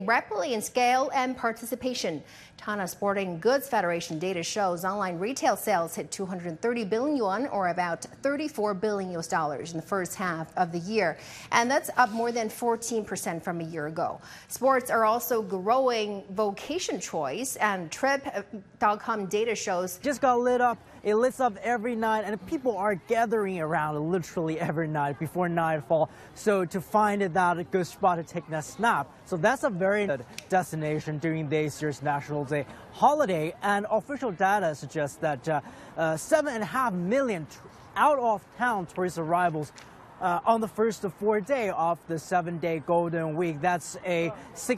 rapidly in scale and participation. China Sporting Goods Federation data shows online retail sales hit 230 billion yuan, or about $34 billion in the first half of the year. And that's up more than 14% from a year ago. Sports are also growing vocation choice, and Trip.com data shows just got lit up. It lights up every night, and people are gathering around literally every night before nightfall. So to find that good spot to take that snap. So that's a very good destination during this year's National Day holiday. And official data suggests that 7.5 million out-of-town tourist arrivals on the first 4 days of the 7-day Golden Week. That's a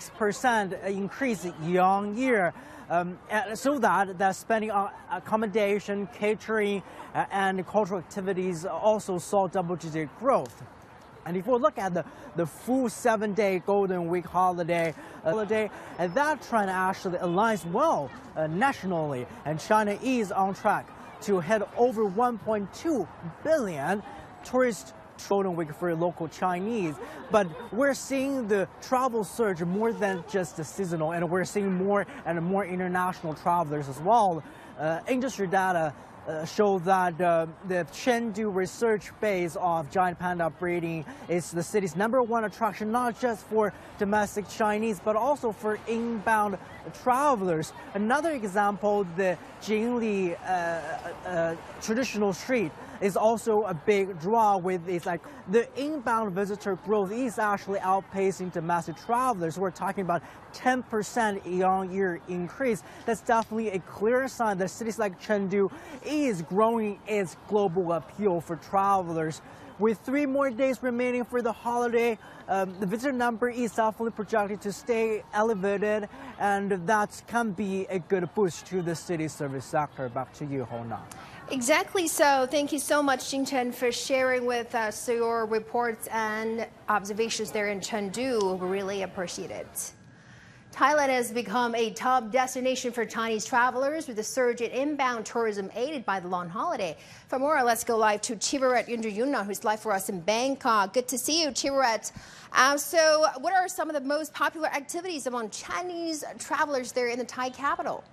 6% increase year-on-year. So that spending on accommodation, catering, and cultural activities also saw double-digit growth. And if we look at the full 7-day Golden Week holiday, and that trend actually aligns well nationally, and China is on track to head over 1.2 billion tourists Golden Week for local Chinese. But we're seeing the travel surge more than just the seasonal, and we're seeing more and more international travelers as well. Industry data show that the Chengdu research base of giant panda breeding is the city's #1 attraction, not just for domestic Chinese, but also for inbound travelers. Another example, the Jingli traditional street is also a big draw. With its the inbound visitor growth is actually outpacing domestic travelers. We're talking about 10% year-on-year increase. That's definitely a clear sign that cities like Chengdu is growing its global appeal for travelers. With 3 more days remaining for the holiday, the visitor number is definitely projected to stay elevated, and that can be a good boost to the city service sector. Back to you, Hona. Exactly so. Thank you so much, Jing Chen, for sharing with us your reports and observations there in Chengdu. We really appreciate it. Thailand has become a top destination for Chinese travelers, with a surge in inbound tourism aided by the long holiday. For more, let's go live to Chivaret Yunjayuna, who's live for us in Bangkok. Good to see you, Chivaret. So what are some of the most popular activities among Chinese travelers there in the Thai capital?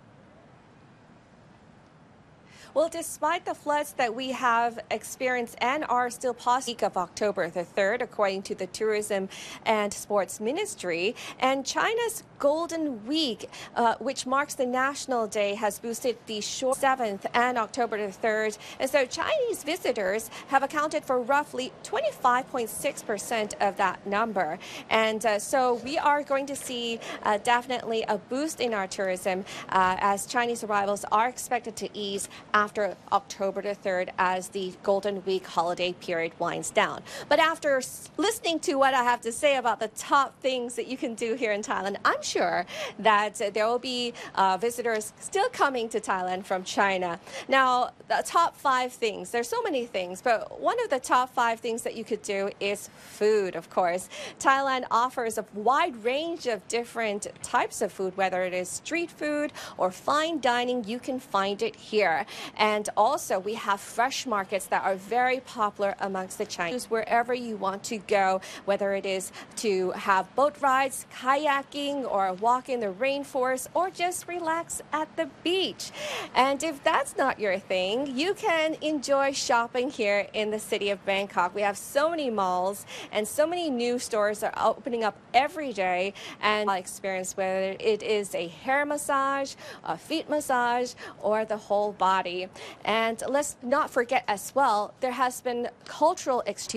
Well, despite the floods that we have experienced and are still possible week of October the 3rd, according to the Tourism and Sports Ministry, and China's Golden Week, which marks the National Day, has boosted the short 7th and October the 3rd. And so Chinese visitors have accounted for roughly 25.6% of that number. And so we are going to see definitely a boost in our tourism as Chinese arrivals are expected to ease after October the 3rd as the Golden Week holiday period winds down. But after listening to what I have to say about the top things that you can do here in Thailand, I'm sure that there will be visitors still coming to Thailand from China. Now, the top 5 things, there's so many things, but one of the top 5 things that you could do is food, of course. Thailand offers a wide range of different types of food, whether it is street food or fine dining, you can find it here. And also we have fresh markets that are very popular amongst the Chinese. Wherever you want to go, whether it is to have boat rides, kayaking, or walk in the rainforest, or just relax at the beach. And if that's not your thing, you can enjoy shopping here in the city of Bangkok. We have so many malls and so many new stores that are opening up every day, and experience whether it is a hair massage, a feet massage, or the whole body. And let's not forget as well, there has been cultural exchange